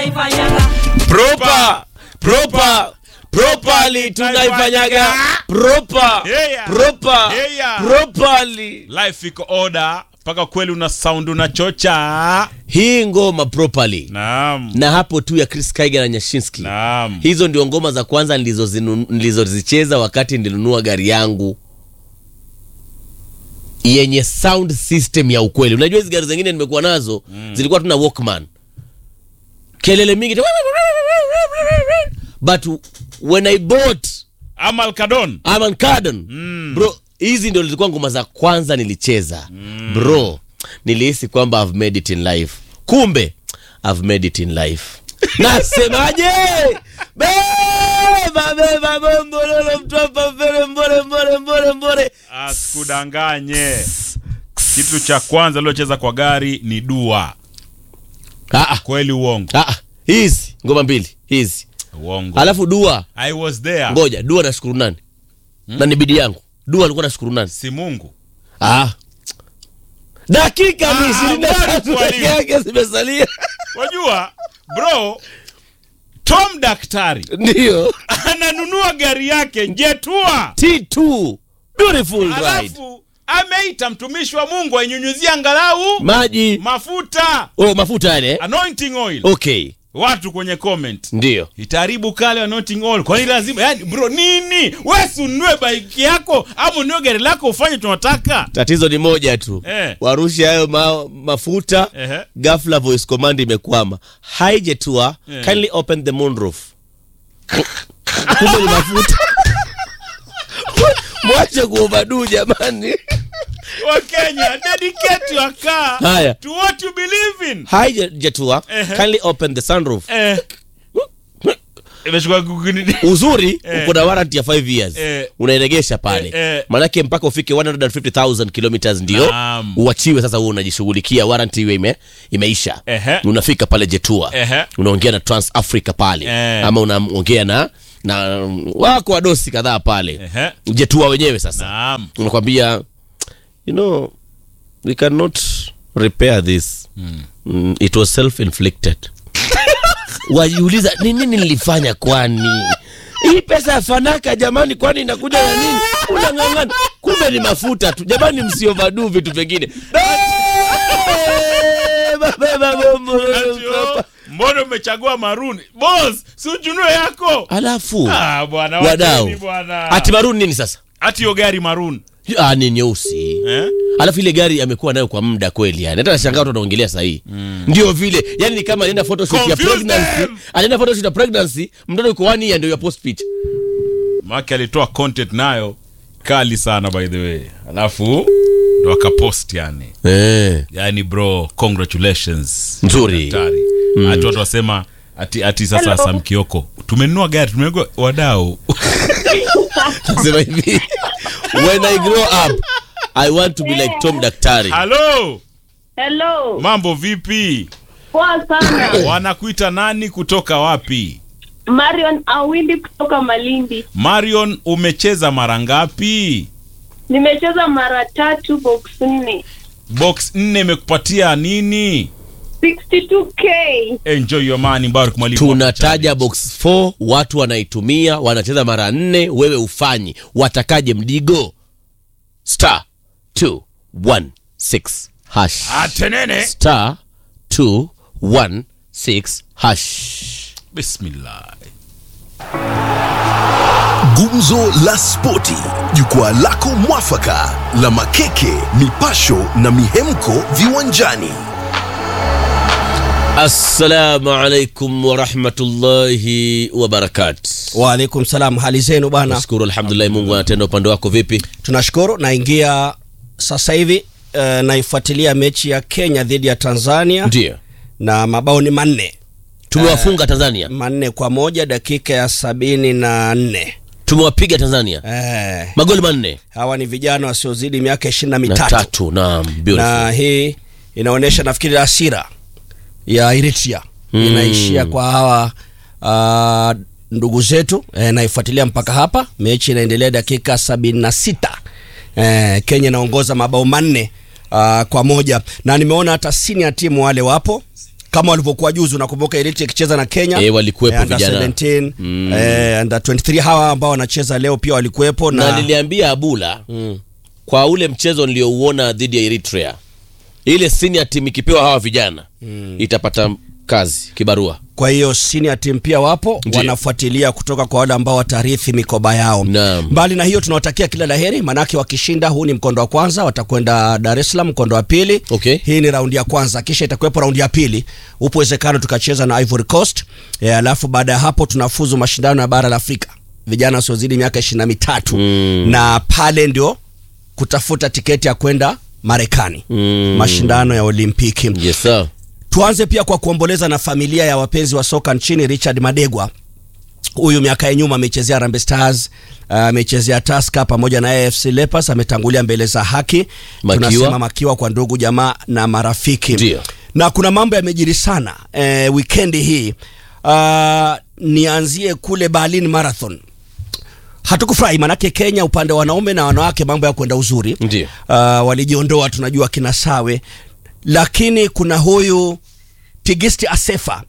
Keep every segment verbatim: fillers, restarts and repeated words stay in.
tunaifanyaga. Proper, proper, properly tunaifanyaga. Proper, yeah. proper, yeah. properly. Life iko order, paka kweli una sound unachocha. Hii ngoma properly. Naam. Na hapo tu ya Chris Kaiga na Nyashinski. Naam. Hizo ndio ngoma za kwanza nilizozicheza wakati nilinunua gari yangu yenye sound system ya ukweli. Unajua hizo gari zingine nimekuwa nazo mm. zilikuwa tuna Walkman. Kelele mingi. But when I bought Amal Kadon, Amal Kadon mm. bro, hizi ndio zilikuwa ngoma za kwanza nilicheza. mm. Bro, nilihisi kwamba I've made it in life. Kumbe I've made it in life. Nasemaje? Beba beba bombololo mtopa vere mbore mbore mbore mbore. Asikudanganye. Kitu cha kwanza aliocheza kwa gari ni dua. Ah, kweli uongo? Ah, hizi ngoma mbili hizi. Uongo. Alafu dua. I was there. Ngoja, dua nashukuru nani? Hmm? Na ni bidii yangu. Dua alikuwa nashukuru nani? Si Mungu. Ah. Dakika ni ishirini na tatu yake zimesalia. Wajua, bro, Tom Daktari ndio ananunua gari yake Jetua T two. Beautiful ride. Alafu ameita mtumishi wa Mungu ainyunyuzia angalau maji, mafuta. Oh, mafuta yale. Anointing oil. Okay. Watu kwenye comment ndio itaribu kale anointing oil. Kwa nini lazima? Yani bro, nini? Wewe ununue bike yako au ununue gari lako ufanye tunataka? Tatizo ni moja tu. Eh. Warusha hayo ma, mafuta. Eh. Ghafla voice command imekwama. Hi Jetua, eh. kindly open the moonroof. Kumbe ni mafuta. Mwache kuoverdue jamani. Wa Kenya, dedicate your car Haya. to what you believe in. Hi Jetua, uh-huh. kindly open the sunroof. Eh. Imeshukua kukuni. Uzuri eh. uko na warranty ya five years. Eh. Unairegesha pale. Eh, eh. Manake mpaka ufike one hundred fifty thousand kilometers ndio Naam. uachiwe sasa. Wewe unajishughulikia, warranty iwe ime, imeisha. Eh. Unafika pale Jetua. Eh. Unaongea na Trans Africa pale. Eh. Ama unaongea na na wako wadosi kadhaa pale. Eh. Jetua wenyewe sasa. Naam. Unakwambia, you know, we cannot repair this. Mm. Mm, it was self-inflicted. Wajiuliza ni nini nilifanya kwani? Hii pesa ya fanaka jamani, kwani inakuja na nini? Unang'ang'ana. Kumbe ni mafuta tu. Jamani, msioverdo vitu vingine. Mbona umechagua maroon? Boss, si ujunue yako. Alafu ah bwana, wadau. Bwana. Ati maroon nini sasa? Ati yo gari maroon. Ah, ni nyeusi. Eh? Alafu ile gari amekuwa nayo kwa muda kweli yani. Hata nashangaa watu wanaongelea sahihi. Mm. Ndio vile. Yaani ni kama anaenda photoshoot ya pregnancy. Anaenda photoshoot ya pregnancy, mtoto yuko one year ndio ya post pitch. Maki alitoa content nayo kali sana by the way. Alafu ndo akapost yani. Eh. Yani bro, congratulations. Nzuri. Mm. Ati watu wasema ati ati sasa Sam Kioko. Tumenunua gari, tumenunua wadau. Sema hivi. When I grow up, I want to be like Tom Daktari. Hello. Hello. Mambo vipi? Poa sana. Wanakuita nani kutoka wapi? Marion Awindi kutoka Malindi. Marion, umecheza mara ngapi? Nimecheza mara tatu, box nne. Box nne imekupatia nini? sixty-two K. Enjoy your money, Mbaruk Mwalimu. Tunataja box four, watu wanaitumia, wanacheza mara nne, wewe ufanyi. Watakaje mdigo? Star two one six hash. Atenene. Star two one six hash. Bismillah. Gumzo la Spoti, jukwaa lako mwafaka la makeke, mipasho na mihemko viwanjani. Assalamu alaikum wa rahmatullahi wa barakatuh. Wa alaikum salam, hali zenu bana? Nashukuru alhamdulillah, Mungu anatenda. Upande wako vipi? Tunashukuru. Naingia sasa hivi uh, naifuatilia mechi ya Kenya dhidi ya Tanzania. Ndio. Na mabao ni manne. Tumewafunga uh, Tanzania manne kwa moja dakika ya sabini na nne. Tumewapiga Tanzania. Eh. Magoli manne. Hawa ni vijana wasiozidi miaka ishirini na mitatu. Na tatu, naam, beautiful. Na hii inaonyesha nafikiri hasira ya Eritrea mm. inaishia kwa hawa uh, ndugu zetu. E, naifuatilia mpaka hapa. Mechi inaendelea dakika sabini na sita. E, Kenya inaongoza mabao manne uh, kwa moja. Na nimeona hata senior timu wale wapo kama walivyokuwa juzi. Unakumbuka Eritrea ikicheza na Kenya, eh, walikuwepo eh, under vijana seventeen, mm. eh, under twenty-three hawa ambao wanacheza leo pia walikuwepo. Na, na niliambia Abula mm. kwa ule mchezo niliouona dhidi ya Eritrea, ile senior team ikipewa hawa vijana mm. itapata kazi kibarua. Kwa hiyo senior team pia wapo, Ndiyo. wanafuatilia kutoka kwa wale ambao watarithi mikoba yao. Naam. Mbali na hiyo tunawatakia kila laheri, manake wakishinda, huu ni mkondo wa kwanza, watakwenda Dar es Salaam mkondo wa pili. Okay. Hii ni raundi ya kwanza, kisha itakuwepo raundi ya pili. Upo uwezekano tukacheza na Ivory Coast. E, alafu baada ya hapo tunafuzu mashindano ya bara la Afrika. Vijana wasiozidi miaka ishirini na mitatu. Mm. Na pale ndio kutafuta tiketi ya kwenda Marekani. Mm. Mashindano ya Olimpiki. Yes sir. Tuanze pia kwa kuomboleza na familia ya wapenzi wa soka nchini. Richard Madegwa, huyu miaka ya nyuma amechezea Harambee Stars, amechezea uh, Tusker pamoja na A F C Leopards, ametangulia mbele za haki. Makiwa. Tunasema makiwa kwa ndugu jamaa na marafiki. Ndiyo. Na kuna mambo yamejiri sana eh, weekendi hii. Uh, nianzie kule Berlin Marathon. Hatukufurahi manake Kenya upande wa wanaume na wanawake mambo ya kwenda uzuri. Ndiyo. Uh, walijiondoa, tunajua kina Sawe. Lakini kuna huyu Tigist Asefa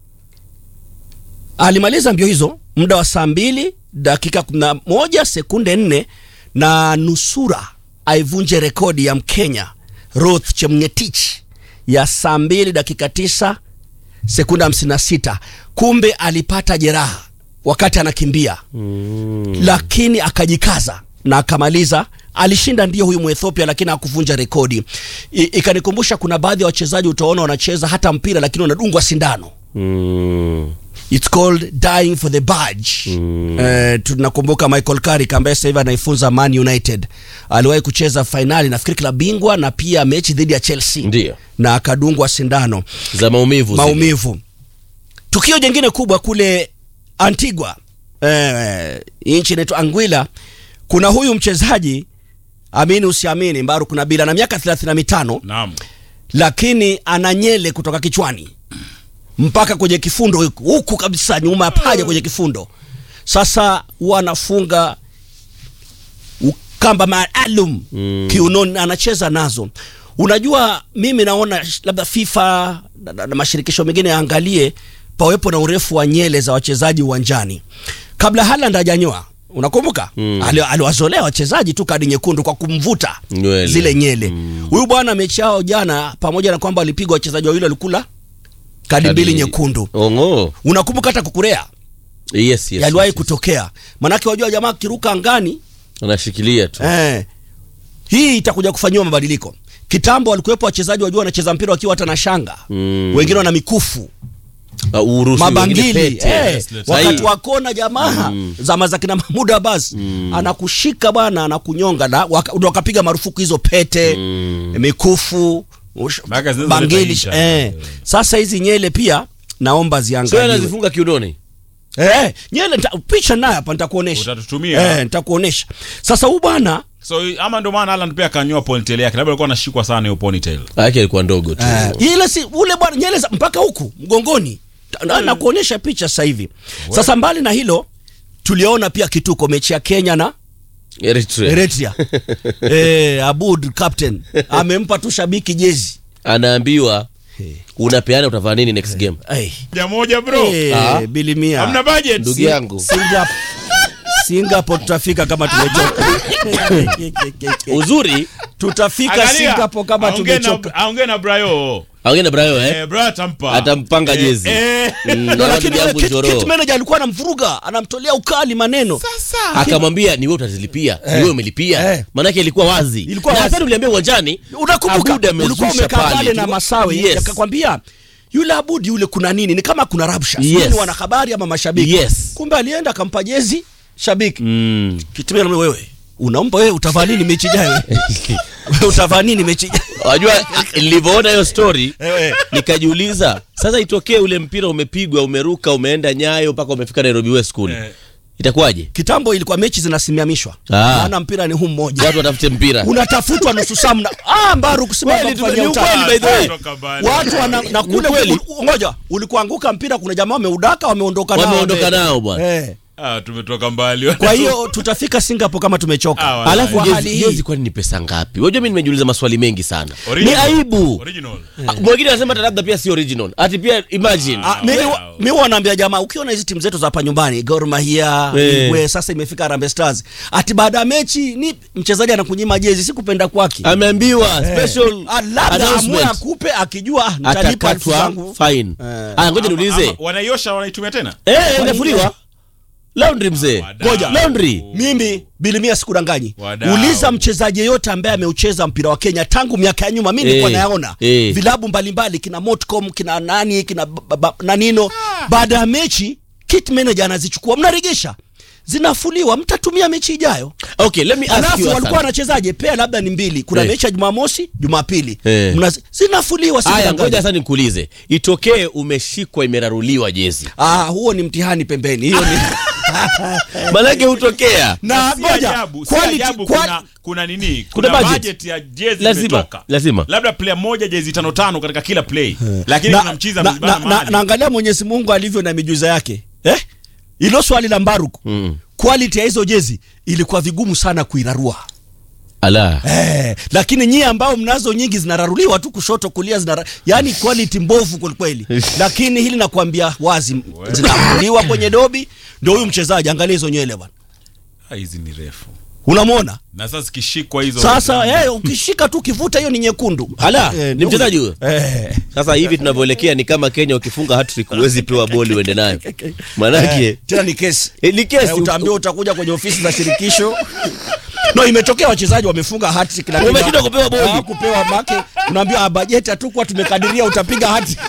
alimaliza mbio hizo muda wa saa mbili dakika kumi na moja sekunde nne na nusura aivunje rekodi ya Mkenya Ruth Chemngetich ya saa mbili dakika tisa sekunde hamsini na sita. Kumbe alipata jeraha wakati anakimbia. Mm. Lakini akajikaza na akamaliza. Alishinda ndio huyu Mwethiopia, lakini hakuvunja rekodi. I, ikanikumbusha kuna baadhi ya wachezaji utaona wanacheza hata mpira lakini wanadungwa sindano. Mm. It's called dying for the badge. Mm. Eh, tunakumbuka Michael Carrick ambaye sasa hivi anaifunza Man United. Aliwahi kucheza finali nafikiri klabu bingwa na pia mechi dhidi ya Chelsea. Ndiyo. Na akadungwa sindano za maumivu. Maumivu. Zile. Tukio jingine kubwa kule Antigua, eh, nchi inaitwa Anguilla, kuna huyu mchezaji, amini usiamini, Mbaru, kuna bila na miaka thelathini na mitano. Naam. Lakini ana nyele kutoka kichwani mpaka kwenye kifundo huku, huku kabisa nyuma ya paja kwenye kifundo. Sasa wanafunga kamba maalum mm. kiunoni, anacheza nazo. Unajua mimi naona labda FIFA na, na, na mashirikisho mengine yaangalie pawepo na urefu wa nyele za wachezaji uwanjani. Kabla Haaland hajanyoa, unakumbuka? Mm. Aliwazolea wachezaji tu kadi nyekundu kwa kumvuta Nywele. zile nyele. Huyu mm. bwana mechi yao jana, pamoja na kwamba walipigwa wachezaji wawili walikula kadi mbili nyekundu. Ongo. Unakumbuka hata Kukurea? Yes, yes. Yaliwahi yes, kutokea. Yes. Manake wajua jamaa kiruka angani anashikilia tu. Eh. Hii itakuja kufanywa mabadiliko. Kitambo walikuwepo wachezaji wajua wanacheza mpira wakiwa hata na shanga. Mm. Wengine wana mikufu. Uh, urusi, mabangili eh, yes, wakati wa kona jamaa mm. zama za kina Mahmoud Abbas mm. anakushika bwana, anakunyonga na wakapiga marufuku hizo pete mm. mikufu ush, bangili eh. Sasa hizi nyele pia naomba ziangaliwe. Sio anazifunga kiunoni. Eh, nyele picha nayo hapa nitakuonesha. Utatutumia. Eh, nitakuonesha. Sasa huyu bwana, so ama ndo maana Haaland pia kanyoa ponytail yake. Labda alikuwa anashikwa sana hiyo ponytail. Yake ilikuwa ndogo tu. Eh, ile si ule bwana nyele mpaka huku mgongoni. Na, na kuonesha picha sasa hivi. Sasa mbali na hilo tuliona pia kituko mechi ya Kenya na Eritrea. Eritrea. eh, Abud captain amempa tu shabiki jezi. Anaambiwa hey, unapeana utavaa nini next game? Hey. Ja moja bro. Hey, ah, bilimia. Hamna budget. Ndugu yangu. Singapore. Singapore tutafika kama tumechoka. Uzuri tutafika Angalia, Singapore kama tumechoka. Aongea na Brayo. Aongea na Brayo eh? Eh, Brayo atampa. Atampanga eh, jezi. Eh. Mm, no, lakini kit manager alikuwa anamvuruga, anamtolea ukali maneno. Sasa akamwambia ni wewe utazilipia, eh, ni wewe umelipia. Eh. Maana yake ilikuwa wazi. Ilikuwa na wazi. Hata uliambia uwanjani, unakumbuka ulikuwa umekaa pale na Masawe, yes, akakwambia yule Abudi yule kuna nini? Ni kama kuna rabsha. Yes. Ni wana habari ama mashabiki. Yes. Kumbe alienda akampa jezi shabiki. Mm. Kitumia na wewe. Unaomba wewe utavaa nini mechi ijayo? Wewe utavaa nini mechi ijayo? Unajua nilivyoona hiyo story nikajiuliza, sasa itokee ule mpira umepigwa, umeruka, umeenda Nyayo mpaka umefika Nairobi West School. Eh. Itakuwaje? Kitambo ilikuwa mechi zinasimamishwa. Maana mpira ni huu mmoja. Watu watafute mpira. Unatafutwa nusu saa mna. Ah, Mbaru kusimama kufanya utani by the way. Watu wana nakule ngoja, ulikuanguka mpira kuna jamaa wameudaka wameondoka nao. Wameondoka nao bwana. Eh. Ah, tumetoka mbali. Kwa hiyo tutafika Singapore kama tumechoka. Ah, Alafu Kwa jezi, hali hii- jezi kwani ni pesa ngapi? Unajua mimi nimejiuliza maswali mengi sana. Original. Ni aibu. Original. Ah, mwingine anasema hata labda pia si original. Ati pia imagine. Ah, mimi Wow. mimi wanaambia jamaa, ukiona hizi timu zetu za hapa nyumbani, Gor Mahia, Eh. Igwe, sasa imefika Harambee Stars. Ati baada ya mechi ni mchezaji anakunyima jezi, si kupenda kwake. Ameambiwa special Ah, labda amue announcement. akupe akijua ah, nitalipa elfu Atakatwa zangu. fine. Eh. Ah, ngoja niulize. Ama wanaiosha wanaitumia tena? Eh, inafuliwa. Laundry mzee. Wadau. Ngoja, laundry. Mimi bilimia sikudanganyi. Wadau. Uliza mchezaji yeyote ambaye ameucheza mpira wa Kenya tangu miaka ya nyuma, mimi nilikuwa Eh, nayaona. eh. Vilabu mbalimbali kina Motcom, kina nani, kina ba- ba- nanino. Baada ya mechi kit manager anazichukua, mnaregesha. Zinafuliwa, mtatumia mechi ijayo. Okay, let me ask Alafu you. walikuwa Hassan. wanachezaje? Pea labda ni mbili. Kuna Eh. mechi ya Jumamosi, Jumapili. Eh. Mna zinafuliwa si Aya, kudanganyi. ngoja sasa nikuulize. Itokee umeshikwa imeraruliwa jezi. Ah, huo ni mtihani pembeni. Hiyo ni Manake hutokea. na Si ngoja. ajabu, si Quality ajabu quali- kuna kuna nini? Kuna Kuna, budget. budget ya jezi Lazima, imetoka. lazima. Labda player moja jezi tano tano katika kila play. Lakini na, tunamchiza na, mbana na, na, mahali. naangalia Mwenyezi Mungu alivyo na mijuza yake. Eh? Ilo swali la Mbaruku. Mm. Quality ya hizo jezi ilikuwa vigumu sana kuirarua. Ala. Eh, lakini nyie ambao mnazo nyingi zinararuliwa tu kushoto kulia zinara, yani quality mbovu kwa kweli. Lakini hili nakwambia wazi, zinaruliwa kwenye dobi, ndio huyu mchezaji angalia hizo nywele bwana. Ah, hizi ni refu. Unamwona? Na sasa zikishikwa hizo. Sasa eh, ukishika tu kivuta hiyo ni nyekundu. Ala, Eh, ni mchezaji huyo. Eh. Sasa hivi tunavyoelekea ni kama Kenya ukifunga hat-trick huwezi pewa boli uende nayo. Manake Eh, tena ni kesi. eh, ni kesi. Eh, utaambiwa utakuja kwenye ofisi za shirikisho. No, imetokea wachezaji wamefunga hat-trick lakini Wameshindwa kupewa boli. hawakupewa make. Unaambiwa ah, bajeti tu kwa tumekadiria utapiga hat-trick.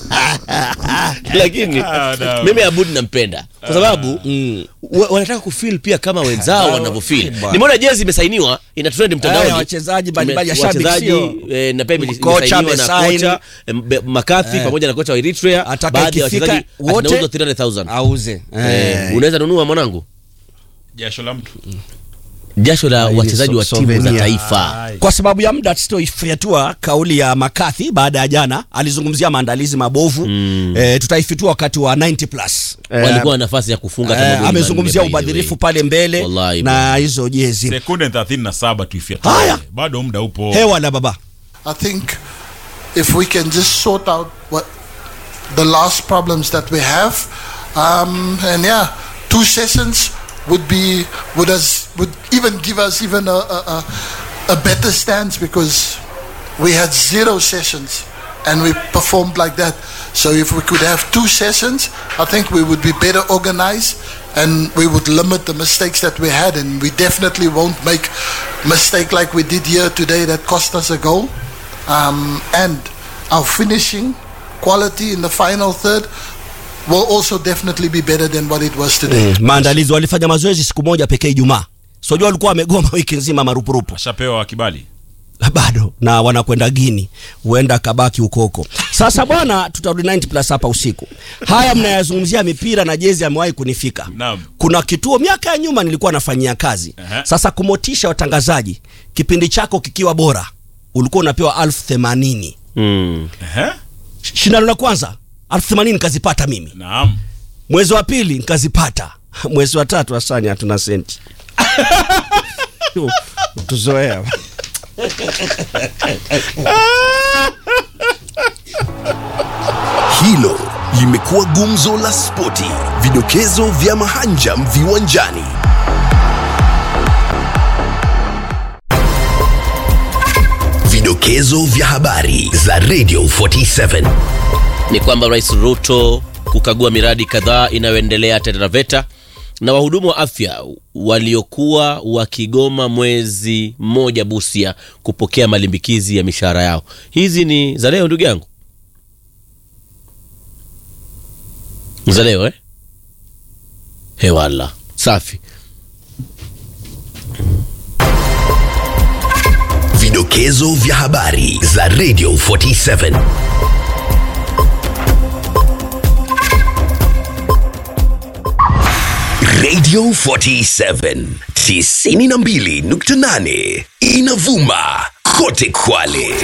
Lakini Ah, no. mimi Abudi nampenda kwa sababu mm, wa- wanataka kufeel pia kama wenzao wanavyofeel. Nimeona jezi imesainiwa ina trend mtandaoni. Eh, wachezaji mbalimbali ya Tume- shabiki wachezaji, sio. eh, na pia Kocha imesainiwa na amesign. kocha eh, Mbe- Makathi pamoja na kocha wa Eritrea. Ataka Baadhi ya ikifika wachezaji wote wanauzwa three hundred thousand. auze. Eh, unaweza nunua mwanangu Jasho la mtu. jasho la Hii ni wachezaji so- wa timu za souvenir. taifa. Kwa sababu ya muda tutaifitua kauli ya Makathi baada ya jana alizungumzia maandalizi mabovu. Mm. E, tutaifitua wakati wa ninety plus. Walikuwa na nafasi ya kufunga hata E, magoli amezungumzia manne, by the ubadhirifu way. pale mbele Wallahi, na hizo jezi. Sekunde thelathini na saba tuifia. Haya. Bado muda upo. Hewa la baba. I think if we can just sort out what the last problems that we have, um, and yeah, two sessions would be would us would even give us even a, a, a, a better stance because we had zero sessions and we performed like that. So if we could have two sessions, I think we would be better organized and we would limit the mistakes that we had, and we definitely won't make mistake like we did here today that cost us a goal. Um, and our finishing quality in the final third will also definitely be better than what it was today. Mm. Maandalizi walifanya mazoezi siku moja pekee Ijumaa. Sio walikuwa wamegoma wiki nzima marupurupu. Ashapewa kibali. Bado na wanakwenda Gini, huenda kabaki huko huko. Sasa bwana, tutarudi ninety plus hapa usiku. Haya mnayazungumzia mipira na jezi amewahi kunifika. Naam. Kuna kituo miaka ya nyuma nilikuwa nafanyia kazi. Aha. Sasa kumotisha watangazaji, kipindi chako kikiwa bora, ulikuwa unapewa elfu themanini. Mm. Ehe. Shindano la kwanza elfu themanini nikazipata mimi. Naam. Mwezi wa pili nikazipata. Mwezi wa tatu Hasani hatuna senti. Tuzoea. Hilo limekuwa gumzo la spoti, vidokezo vya mahanjam viwanjani. Vidokezo vya habari za Radio forty-seven. Ni kwamba Rais Ruto kukagua miradi kadhaa inayoendelea Taita Taveta na wahudumu wa afya waliokuwa wakigoma mwezi mmoja Busia kupokea malimbikizi ya mishahara yao. Hizi ni za leo ndugu yangu. Za leo eh? Hewala. Safi. Vidokezo vya habari za Radio forty-seven. Radio forty-seven tisini na mbili nukta nane inavuma kote Kwale.